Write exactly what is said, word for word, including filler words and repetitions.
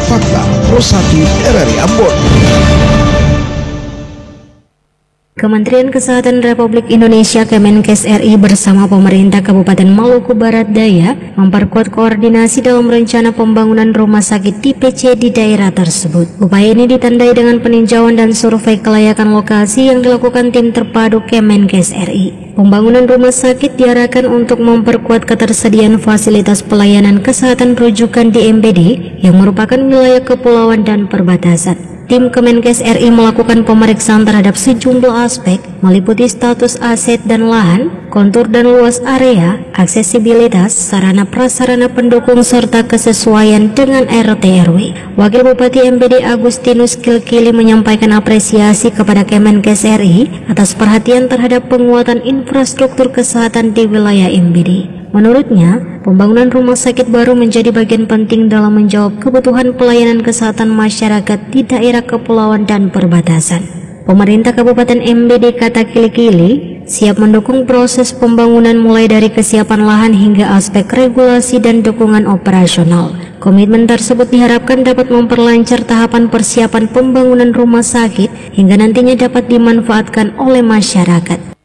Fakta Pro satu R R I Ambon. Kementerian Kesehatan Republik Indonesia Kemenkes R I bersama pemerintah Kabupaten Maluku Barat Daya memperkuat koordinasi dalam rencana pembangunan rumah sakit tipe C di daerah tersebut. Upaya ini ditandai dengan peninjauan dan survei kelayakan lokasi yang dilakukan tim terpadu Kemenkes R I. Pembangunan rumah sakit diarahkan untuk memperkuat ketersediaan fasilitas pelayanan kesehatan rujukan di M B D yang merupakan wilayah kepulauan dan perbatasan. Tim Kemenkes R I melakukan pemeriksaan terhadap sejumlah aspek, meliputi status aset dan lahan, kontur dan luas area, aksesibilitas, sarana prasarana pendukung, serta kesesuaian dengan R T R W. Wakil Bupati M B D Agustinus Kilkili menyampaikan apresiasi kepada Kemenkes R I atas perhatian terhadap penguatan infrastruktur kesehatan di wilayah M B D. Menurutnya, pembangunan rumah sakit baru menjadi bagian penting dalam menjawab kebutuhan pelayanan kesehatan masyarakat di daerah kepulauan dan perbatasan. Pemerintah Kabupaten M B D, kata Kili-Kili, siap mendukung proses pembangunan mulai dari kesiapan lahan hingga aspek regulasi dan dukungan operasional. Komitmen tersebut diharapkan dapat memperlancar tahapan persiapan pembangunan rumah sakit hingga nantinya dapat dimanfaatkan oleh masyarakat.